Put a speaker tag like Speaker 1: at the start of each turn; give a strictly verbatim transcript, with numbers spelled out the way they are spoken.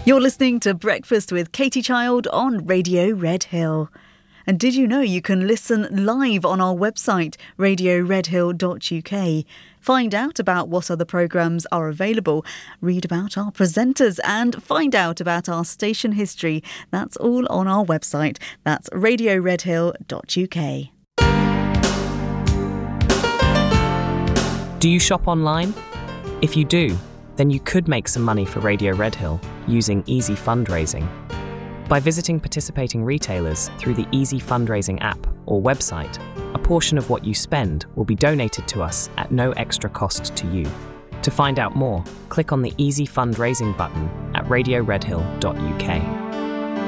Speaker 1: You're listening to Breakfast with Katie Child on Radio Red Hill. And did you know you can listen live on our website, radio red hill dot u k? Find out about what other programmes are available, read about our presenters and find out about our station history. That's all on our website. That's radio red hill dot u k.
Speaker 2: Do you shop online? If you do, then you could make some money for Radio Red Hill using Easy Fundraising. By visiting participating retailers through the Easy Fundraising app or website, a portion of what you spend will be donated to us at no extra cost to you. To find out more, click on the Easy Fundraising button at radio red hill dot u k.